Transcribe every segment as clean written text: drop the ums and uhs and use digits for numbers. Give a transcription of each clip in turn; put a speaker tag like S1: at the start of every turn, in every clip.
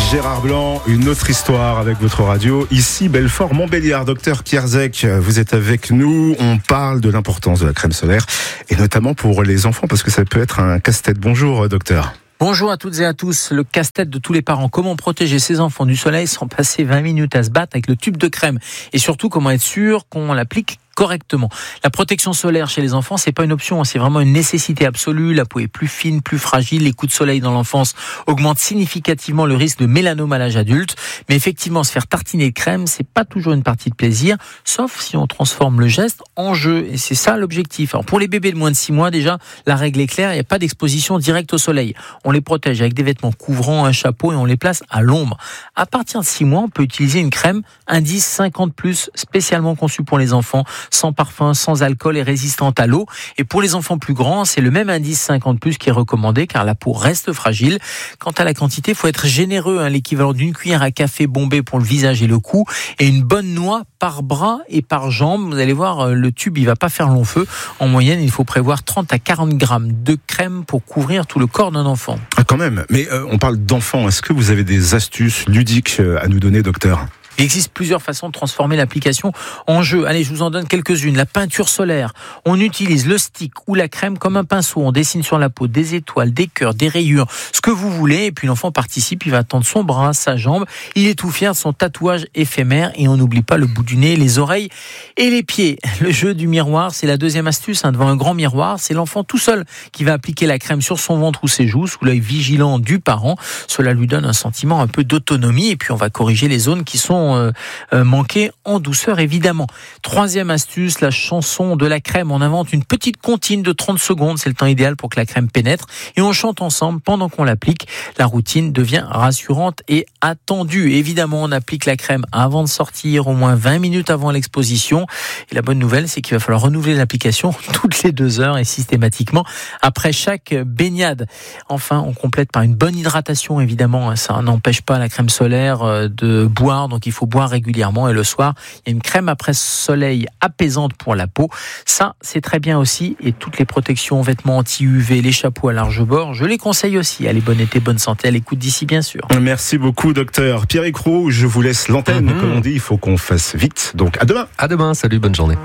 S1: Gérard Blanc, une autre histoire avec votre radio. Ici, Belfort-Montbéliard. Docteur Kierzek, vous êtes avec nous. On parle de l'importance de la crème solaire et notamment pour les enfants parce que ça peut être un casse-tête. Bonjour, docteur.
S2: Bonjour à toutes et à tous. Le casse-tête de tous les parents. Comment protéger ses enfants du soleil sans passer 20 minutes à se battre avec le tube de crème? Et surtout, comment être sûr qu'on l'applique correctement. La protection solaire chez les enfants, c'est pas une option, c'est vraiment une nécessité absolue. La peau est plus fine, plus fragile. Les coups de soleil dans l'enfance augmentent significativement le risque de mélanome à l'âge adulte. Mais effectivement, se faire tartiner de crème, c'est pas toujours une partie de plaisir, sauf si on transforme le geste en jeu. Et c'est ça l'objectif. Alors pour les bébés de moins de 6 mois, déjà, la règle est claire, il n'y a pas d'exposition directe au soleil. On les protège avec des vêtements couvrants, un chapeau et on les place à l'ombre. À partir de 6 mois, on peut utiliser une crème indice 50+, spécialement conçue pour les enfants, sans parfum, sans alcool et résistante à l'eau. Et pour les enfants plus grands, c'est le même indice 50+ qui est recommandé car la peau reste fragile. Quant à la quantité, il faut être généreux, l'équivalent d'une cuillère à café bombée pour le visage et le cou et une bonne noix par bras et par jambe. Vous allez voir, le tube, il va pas faire long feu. En moyenne, il faut prévoir 30 à 40 grammes de crème pour couvrir tout le corps d'un enfant.
S1: Ah, quand même. Mais on parle d'enfants. Est-ce que vous avez des astuces ludiques à nous donner, docteur ?
S2: Il existe plusieurs façons de transformer l'application en jeu. Allez, je vous en donne quelques-unes. La peinture solaire. On utilise le stick ou la crème comme un pinceau. On dessine sur la peau des étoiles, des cœurs, des rayures, ce que vous voulez. Et puis l'enfant participe, il va tendre son bras, sa jambe. Il est tout fier de son tatouage éphémère. Et on n'oublie pas le bout du nez, les oreilles et les pieds. Le jeu du miroir, c'est la deuxième astuce. Devant un grand miroir, c'est l'enfant tout seul qui va appliquer la crème sur son ventre ou ses joues, sous l'œil vigilant du parent. Cela lui donne un sentiment un peu d'autonomie. Et puis on va corriger les zones qui sont manquer en douceur évidemment. Troisième astuce, la chanson de la crème. On invente une petite comptine de 30 secondes, c'est le temps idéal pour que la crème pénètre et on chante ensemble pendant qu'on l'applique. La routine devient rassurante et attendue. Évidemment, on applique la crème avant de sortir, au moins 20 minutes avant l'exposition. Et la bonne nouvelle, c'est qu'il va falloir renouveler l'application toutes les 2 heures et systématiquement après chaque baignade. Enfin, on complète par une bonne hydratation évidemment. Ça n'empêche pas la crème solaire de boire, donc il faut boire régulièrement et le soir, il y a une crème après soleil apaisante pour la peau. Ça, c'est très bien aussi et toutes les protections, vêtements anti-UV, les chapeaux à large bord, je les conseille aussi. Allez, bon été, bonne santé à l'écoute d'ici bien sûr.
S1: Merci beaucoup docteur. Pierrick Roux, je vous laisse l'antenne. Comme on dit, il faut qu'on fasse vite. Donc à demain.
S3: À demain, salut, bonne journée.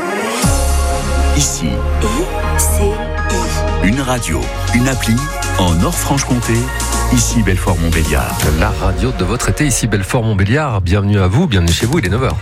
S4: Ici, une radio, une appli en Nord-Franche-Comté. Ici Belfort-Montbéliard.
S3: La radio de votre été, ici Belfort-Montbéliard. Bienvenue à vous, bienvenue chez vous, il est 9h.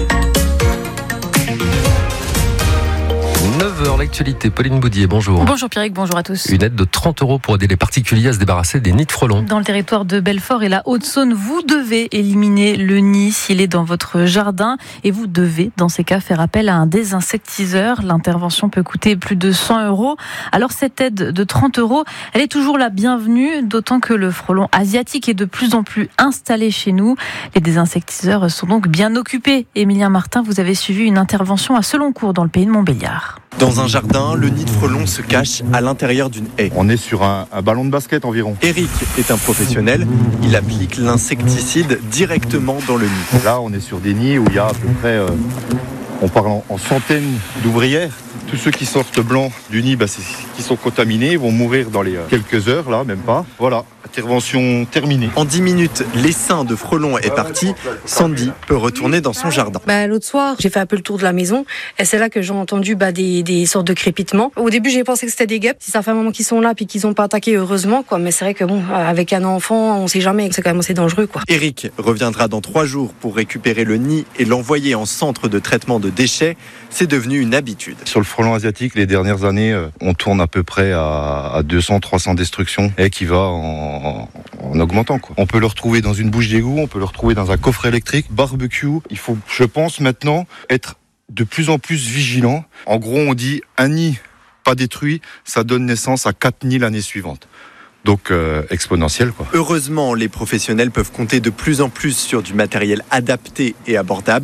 S3: 9h, l'actualité. Pauline Boudier, bonjour.
S5: Bonjour Pierrick, bonjour à tous.
S3: Une aide de 30 € pour aider les particuliers à se débarrasser des nids de frelons.
S5: Dans le territoire de Belfort et la Haute-Saône, vous devez éliminer le nid s'il est dans votre jardin et vous devez, dans ces cas, faire appel à un désinsectiseur. L'intervention peut coûter plus de 100 €. Alors cette aide de 30 €, elle est toujours la bienvenue, d'autant que le frelon asiatique est de plus en plus installé chez nous. Les désinsectiseurs sont donc bien occupés. Émilien Martin, vous avez suivi une intervention à Seloncourt dans le pays de Montbéliard.
S6: Dans un jardin, le nid de frelons se cache à l'intérieur d'une haie.
S7: On est sur un ballon de basket environ.
S6: Eric est un professionnel. Il applique l'insecticide directement dans le nid.
S7: Là, on est sur des nids où il y a à peu près, on parle en centaines d'ouvrières. Tous ceux qui sortent blancs du nid, c'est qui sont contaminés, vont mourir dans les quelques heures, là, même pas. Voilà, intervention terminée.
S6: En 10 minutes, l'essaim de frelons est parti. Sandy peut retourner dans son jardin.
S8: L'autre soir, j'ai fait un peu le tour de la maison et c'est là que j'ai entendu des sortes de crépitements. Au début, j'ai pensé que c'était des guêpes. Si ça fait un moment qu'ils sont là puis qu'ils n'ont pas attaqué, heureusement, quoi. Mais c'est vrai que avec un enfant, on sait jamais, c'est quand même assez dangereux, quoi.
S6: Eric reviendra dans 3 jours pour récupérer le nid et l'envoyer en centre de traitement de déchets. C'est devenu une habitude.
S7: Sur le frelon asiatique, les dernières années, on tourne à peu près à 200-300 destructions et qui va en augmentant, quoi. On peut le retrouver dans une bouche d'égout, on peut le retrouver dans un coffre électrique, barbecue. Il faut, je pense, maintenant être de plus en plus vigilant. En gros, on dit un nid pas détruit, ça donne naissance à 4 nids l'année suivante. Donc exponentiel, quoi.
S6: Heureusement, les professionnels peuvent compter de plus en plus sur du matériel adapté et abordable,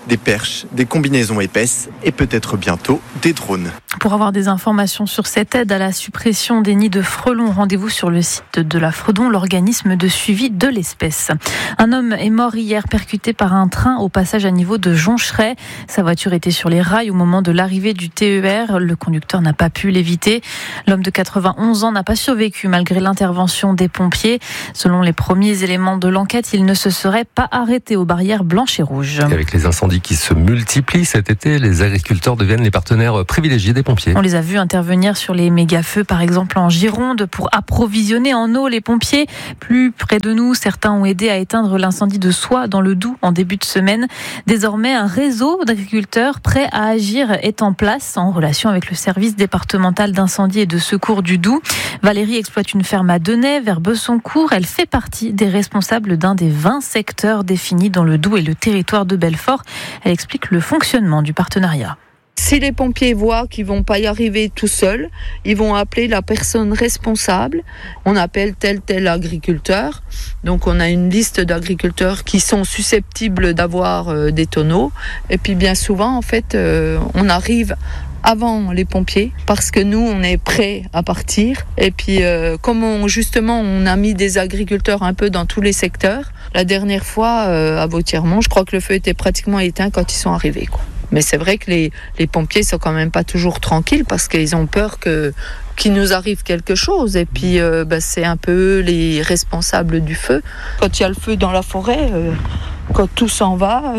S6: des perches, des combinaisons épaisses et peut-être bientôt des drones.
S5: Pour avoir des informations sur cette aide à la suppression des nids de frelons, rendez-vous sur le site de la Fredon, l'organisme de suivi de l'espèce. Un homme est mort hier percuté par un train au passage à niveau de Joncheray. Sa voiture était sur les rails au moment de l'arrivée du TER. Le conducteur n'a pas pu l'éviter. L'homme de 91 ans n'a pas survécu malgré l'intervention des pompiers. Selon les premiers éléments de l'enquête, il ne se serait pas arrêté aux barrières blanches et rouges.
S3: Et avec les incendies qui se multiplient cet été, les agriculteurs deviennent les partenaires privilégiés des pompiers.
S5: On les a vus intervenir sur les méga-feux, par exemple en Gironde, pour approvisionner en eau les pompiers. Plus près de nous, certains ont aidé à éteindre l'incendie de Soie dans le Doubs en début de semaine. Désormais, un réseau d'agriculteurs prêts à agir est en place en relation avec le service départemental d'incendie et de secours du Doubs. Valérie exploite une ferme à Denay, vers Bessancourt. Elle fait partie des responsables d'un des 20 secteurs définis dans le Doubs et le territoire de Belfort. Elle explique le fonctionnement du partenariat.
S9: Si les pompiers voient qu'ils vont pas y arriver tout seuls, ils vont appeler la personne responsable. On appelle tel agriculteur. Donc on a une liste d'agriculteurs qui sont susceptibles d'avoir des tonneaux. Et puis bien souvent, en fait, on arrive avant les pompiers parce que nous, on est prêts à partir. Et puis comme on a mis des agriculteurs un peu dans tous les secteurs. La dernière fois, à Vautiermont, je crois que le feu était pratiquement éteint quand ils sont arrivés, quoi. Mais c'est vrai que les pompiers sont quand même pas toujours tranquilles parce qu'ils ont peur qu'il nous arrive quelque chose. Et puis c'est un peu les responsables du feu. Quand il y a le feu dans la forêt, quand tout s'en va,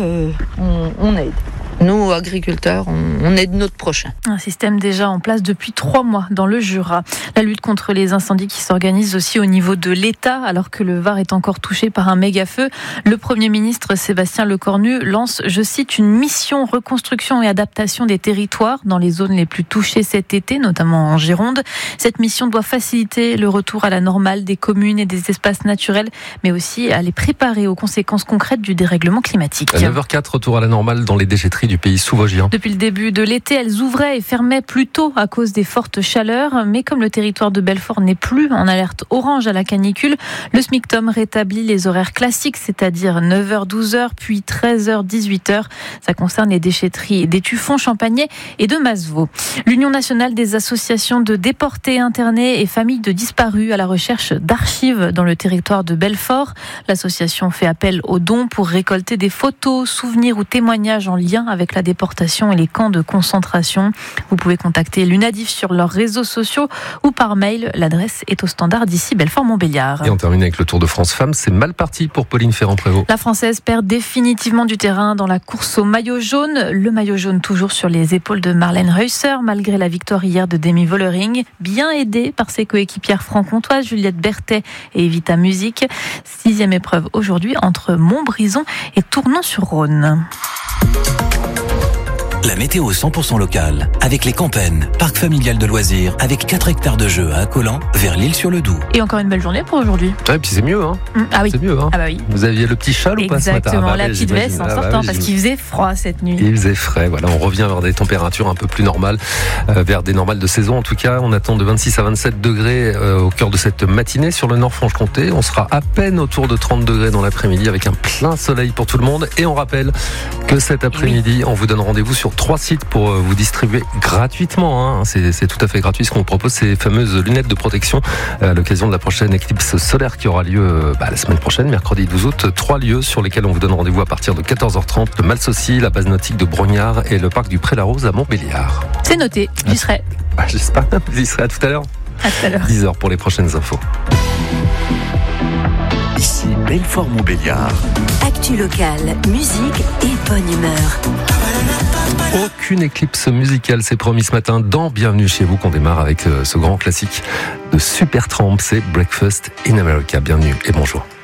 S9: on aide. Nous, agriculteurs, on aide notre prochain.
S5: Un système déjà en place depuis 3 mois dans le Jura. La lutte contre les incendies qui s'organise aussi au niveau de l'État, alors que le Var est encore touché par un méga-feu. Le Premier ministre Sébastien Lecornu lance, je cite, une mission reconstruction et adaptation des territoires dans les zones les plus touchées cet été, notamment en Gironde. Cette mission doit faciliter le retour à la normale des communes et des espaces naturels, mais aussi à les préparer aux conséquences concrètes du dérèglement climatique.
S3: À 9h04, retour à la normale dans les déchetteries du pays sous-vosgien.
S5: Depuis le début de l'été, elles ouvraient et fermaient plus tôt à cause des fortes chaleurs. Mais comme le territoire de Belfort n'est plus en alerte orange à la canicule, le SMICTOM rétablit les horaires classiques, c'est-à-dire 9h-12h, puis 13h-18h. Ça concerne les déchetteries d'Étueffont, Champagney et de Masevaux. L'Union nationale des associations de déportés, internés et familles de disparus à la recherche d'archives dans le territoire de Belfort. L'association fait appel aux dons pour récolter des photos, souvenirs ou témoignages en lien avec la déportation et les camps de concentration. Vous pouvez contacter l'UNADIF sur leurs réseaux sociaux ou par mail. L'adresse est au standard d'ici Belfort-Montbéliard.
S3: Et on termine avec le Tour de France Femmes. C'est mal parti pour Pauline Ferrand-Prévot.
S5: La Française perd définitivement du terrain dans la course au maillot jaune. Le maillot jaune toujours sur les épaules de Marlène Reusser, malgré la victoire hier de Demi Vollering. Bien aidée par ses coéquipières franc-comtoises, Juliette Berthet et Evita Music. 6e épreuve aujourd'hui entre Montbrison et Tournon-sur-Rhône.
S10: La météo 100% locale, avec les Campennes, parc familial de loisirs, avec 4 hectares de jeux à Accolan, vers l'Île-sur-le-Doubs.
S5: Et encore une belle journée pour aujourd'hui.
S3: Ouais, puis c'est mieux, hein.
S5: Ah oui.
S3: C'est mieux, hein.
S5: Ah bah oui.
S3: Vous aviez le petit châle ou pas ce matin?
S5: Exactement, la petite veste en sortant, parce qu'il faisait froid cette nuit.
S3: Il faisait frais, voilà. On revient vers des températures un peu plus normales, vers des normales de saison. En tout cas, on attend de 26 à 27 degrés au cœur de cette matinée sur le Nord-Franche-Comté. On sera à peine autour de 30 degrés dans l'après-midi avec un plein soleil pour tout le monde. Et on rappelle que cet après-midi, on vous donne rendez-vous sur 3 sites pour vous distribuer gratuitement, hein. C'est tout à fait gratuit ce qu'on vous propose, ces fameuses lunettes de protection à l'occasion de la prochaine éclipse solaire qui aura lieu la semaine prochaine, mercredi 12 août. 3 lieux sur lesquels on vous donne rendez-vous à partir de 14h30, le Malsaucy, la base nautique de Brognard et le parc du Pré-la-Rose à Montbéliard.
S5: C'est noté, j'y serai.
S3: J'espère, j'y serai. À tout à l'heure.
S5: À tout à l'heure.
S3: 10h pour les prochaines infos.
S4: Ici Belfort-Montbéliard.
S11: Actu locale, musique et bonne humeur.
S3: Aucune éclipse musicale, c'est promis ce matin dans Bienvenue chez vous qu'on démarre avec ce grand classique de Supertramp, c'est Breakfast in America. Bienvenue et bonjour.